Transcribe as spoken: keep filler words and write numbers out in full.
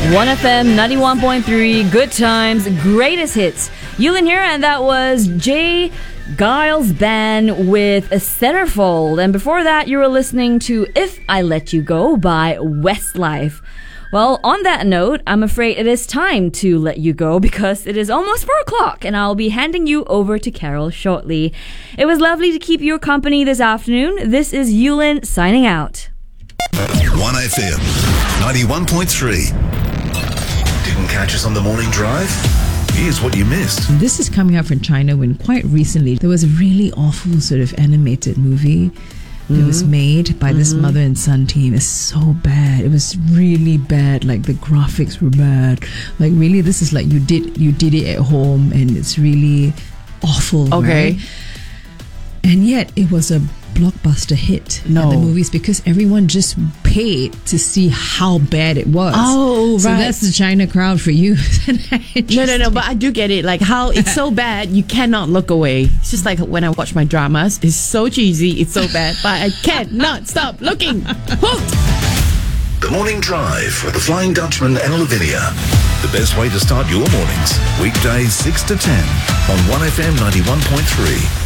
one F M ninety-one point three, good times, greatest hits. Yulin here, and that was Jay Giles Band with a Centerfold. And before that, you were listening to If I Let You Go by Westlife. Well, on that note, I'm afraid it is time to let you go because it is almost four o'clock and I'll be handing you over to Carol shortly. It was lovely to keep your company this afternoon. This is Yulin signing out. one F M ninety-one point three. Didn't catch us on the morning drive? Here's what you missed. This is coming out from China when quite recently there was a really awful sort of animated movie that was made by mm-hmm. this mother and son team. It's so bad. It was really bad. Like the graphics were bad. Like really, this is like you did you did it at home, and it's really awful. Okay. Right? And yet it was a blockbuster hit no. at the movies because everyone just paid to see how bad it was. Oh, so right. that's the China crowd for you. no, no, no. But I do get it. Like how it's so bad, you cannot look away. It's just like when I watch my dramas. It's so cheesy. It's so bad, but I cannot stop looking. Hooked. The Morning Drive with the Flying Dutchman and Lavinia. The best way to start your mornings. Weekdays six to ten on one F M ninety-one point three.